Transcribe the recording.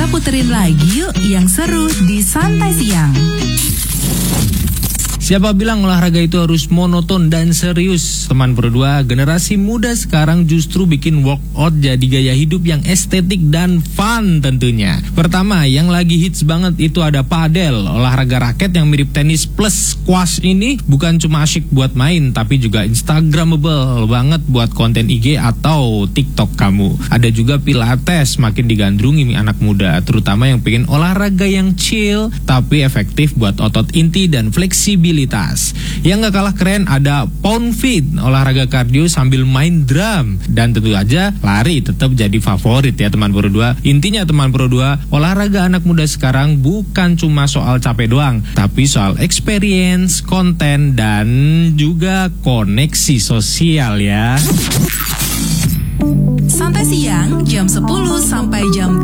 Kita puterin lagi yuk yang seru di Santai Siang. Siapa bilang olahraga itu harus monoton dan serius? Teman berdua, generasi muda sekarang justru bikin workout jadi gaya hidup yang estetik dan fun tentunya. Pertama, yang lagi hits banget itu ada padel. Olahraga raket yang mirip tenis plus squash ini bukan cuma asyik buat main, tapi juga instagramable banget buat konten IG atau TikTok kamu. Ada juga pilates, makin digandrungi anak muda, terutama yang pengen olahraga yang chill tapi efektif buat otot inti dan fleksibilitas. Yang gak kalah keren ada Pound Fit, olahraga kardio sambil main drum. Dan tentu aja lari tetap jadi favorit ya teman berdua. Intinya teman berdua, olahraga anak muda sekarang bukan cuma soal capek doang, tapi soal experience, konten, dan juga koneksi sosial ya. Santai Siang jam 10 sampai jam